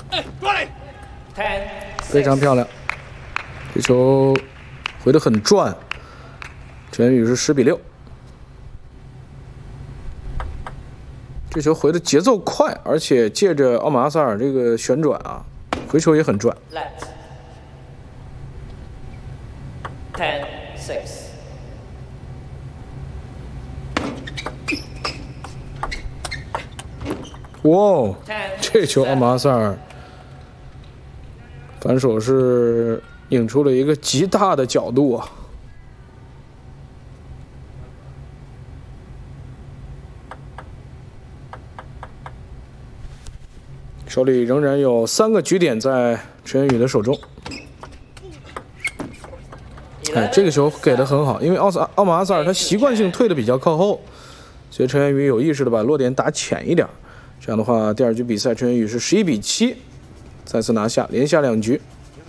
非常漂亮，这球回得很转，陈元宇是10比6。这球回的节奏快，而且借着奥马阿萨尔这个旋转啊，回球也很转。 10-6。 哇，这球奥马阿萨尔反手是拧出了一个极大的角度啊！手里仍然有3个局点在陈元宇的手中。哎，这个球给的很好，因为奥马阿萨尔他习惯性退的比较靠后，所以陈元宇有意识的把落点打浅一点。这样的话，第2局比赛陈元宇是11比7，再次拿下，连下2局。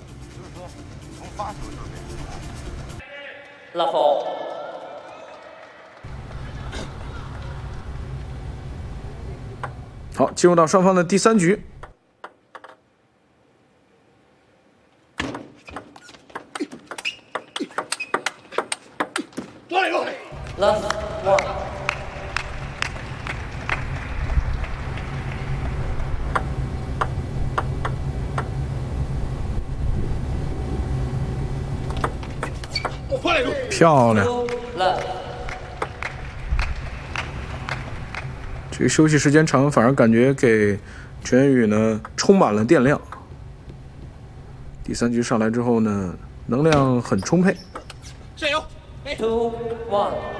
好，进入到双方的第3局。 Love 1。 漂亮！这个休息时间长，反而感觉给陈元宇呢充满了电量。第3局上来之后呢，能量很充沛。 加油！ 2-1。